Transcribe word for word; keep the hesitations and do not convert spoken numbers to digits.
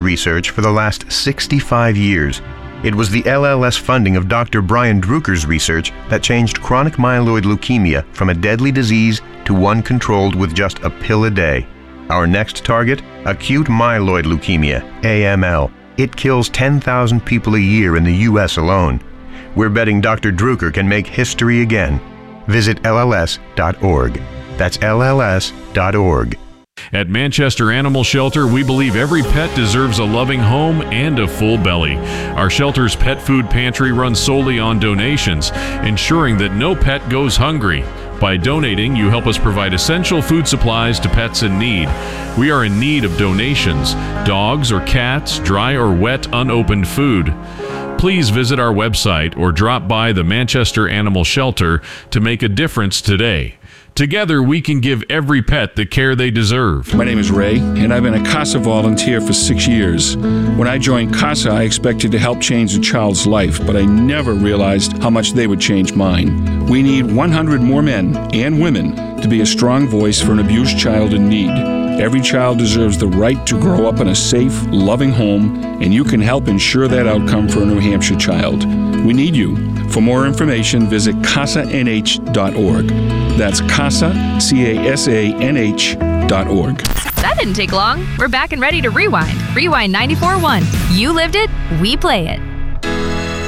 research for the last sixty-five years. It was the L L S funding of Doctor Brian Drucker's research that changed chronic myeloid leukemia from a deadly disease to one controlled with just a pill a day. Our next target, acute myeloid leukemia, A M L. It kills ten thousand people a year in the U S alone. We're betting Doctor Drucker can make history again. Visit L L S dot org. That's L L S dot org. At Manchester Animal Shelter, we believe every pet deserves a loving home and a full belly. Our shelter's pet food pantry runs solely on donations, ensuring that no pet goes hungry. By donating, you help us provide essential food supplies to pets in need. We are in need of donations, dogs or cats, dry or wet unopened food. Please visit our website or drop by the Manchester Animal Shelter to make a difference today. Together, we can give every pet the care they deserve. My name is Ray, and I've been a CASA volunteer for six years. When I joined CASA, I expected to help change a child's life, but I never realized how much they would change mine. We need one hundred more men and women to be a strong voice for an abused child in need. Every child deserves the right to grow up in a safe, loving home, and you can help ensure that outcome for a New Hampshire child. We need you. For more information, visit casa n h dot org. That's CASA, C A S A N H dot org. That didn't take long. We're back and ready to rewind. Rewind ninety-four point one. You lived it, we play it.